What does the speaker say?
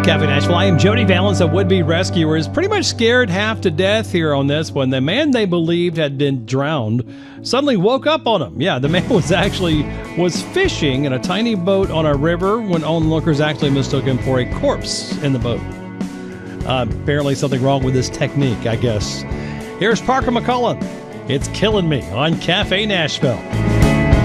Cafe Nashville. I am Jody Valens of Would Be Rescuers. Pretty much scared half to death here on this one. The man they believed had been drowned suddenly woke up on him. Yeah, the man was fishing in a tiny boat on a river when onlookers actually mistook him for a corpse in the boat. Apparently something wrong with his technique, I guess. Here's Parker McCullough. It's Killing Me on Cafe Nashville.